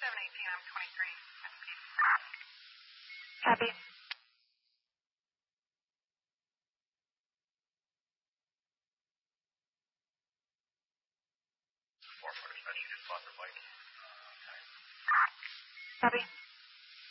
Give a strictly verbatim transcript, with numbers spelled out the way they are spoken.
seven eighteen, I'm twenty-three. Copy. four forty-five, she just bought the bike. Copy.